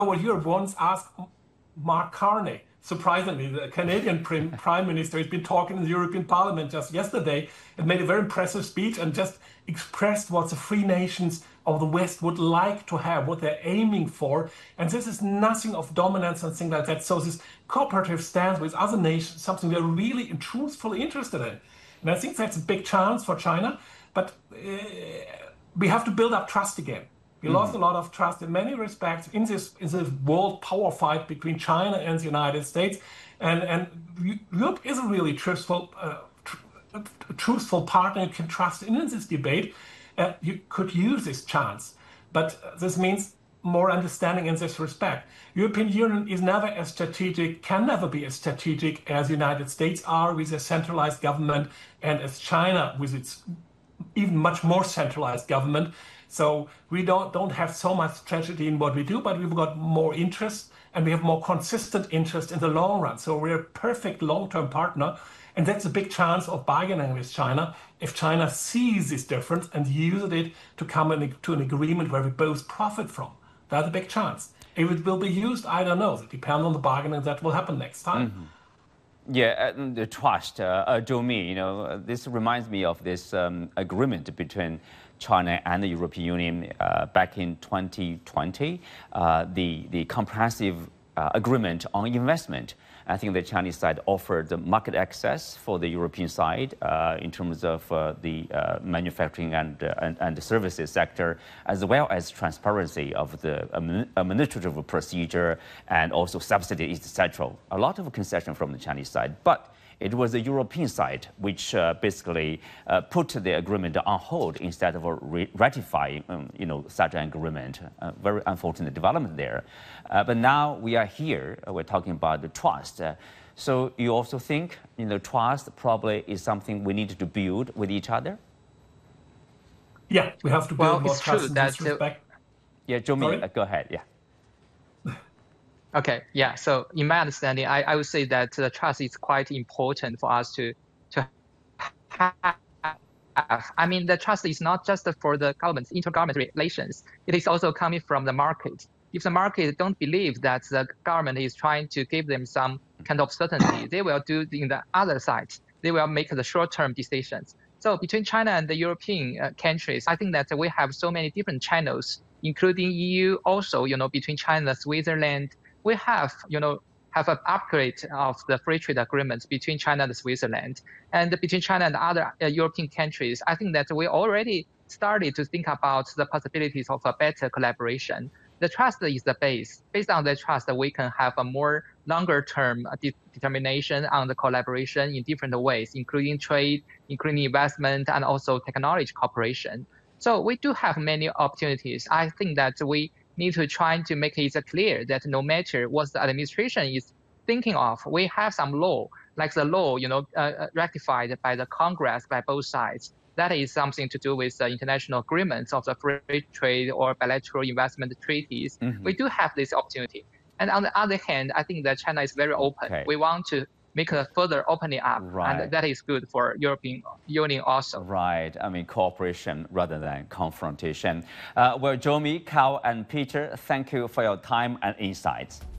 what Europe once asked Mark Carney. Surprisingly, the Canadian Prime Minister has been talking in the European Parliament just yesterday and made a very impressive speech and just expressed what the free nations of the West would like to have, what they're aiming for. And this is nothing of dominance and things like that. So this cooperative stance with other nations, something they're really and truthfully interested in. And I think that's a big chance for China. But we have to build up trust again. We lost a lot of trust in many respects in this world power fight between China and the United States. And Europe is a really truthful partner you can trust in this debate. You could use this chance. But this means more understanding in this respect. European Union is never as strategic, can never be as strategic as the United States are with a centralized government and as China with its even much more centralized government. So we don't have so much strategy in what we do, but we've got more interest and we have more consistent interest in the long run. So we're a perfect long-term partner. And that's a big chance of bargaining with China if China sees this difference and uses it to come to an agreement where we both profit from. That's a big chance. If it will be used, I don't know. It depends on the bargaining that will happen next time. Mm-hmm. Yeah, the trust, Zhou Mi, this reminds me of this agreement between China and the European Union back in 2020, the comprehensive agreement on investment. I think the Chinese side offered the market access for the European side in terms of the manufacturing and the services sector, as well as transparency of the administrative procedure and also subsidies, etc. A lot of concession from the Chinese side, but it was the European side which basically put the agreement on hold instead of ratifying, such an agreement. Very unfortunate development there. But now we are here. We're talking about the trust. So you also think, trust probably is something we need to build with each other. Yeah, we have to build more trust in this respect. Yeah, Zhou Mi, go ahead. Yeah. Okay, yeah. So in my understanding, I would say that the trust is quite important for us to have. I mean, the trust is not just for the government's intergovernment relations. It is also coming from the market. If the market don't believe that the government is trying to give them some kind of certainty, they will do in the other side. They will make the short-term decisions. So between China and the European countries, I think that we have so many different channels, including EU, also, between China and Switzerland. We have an upgrade of the free trade agreements between China and Switzerland, and between China and other European countries. I think that we already started to think about the possibilities of a better collaboration. The trust is the base. Based on the trust, we can have a more longer-term determination on the collaboration in different ways, including trade, including investment, and also technology cooperation. So we do have many opportunities. I think that we need to try to make it clear that no matter what the administration is thinking of, we have some law, like the law, ratified by the Congress, by both sides. That is something to do with the international agreements of the free trade or bilateral investment treaties. Mm-hmm. We do have this opportunity. And on the other hand, I think that China is very open. Okay. We want to make a further opening up, right. And that is good for European Union also. Right. I mean, cooperation rather than confrontation. Well, Zhou Mi, Carl, and Peter, thank you for your time and insights.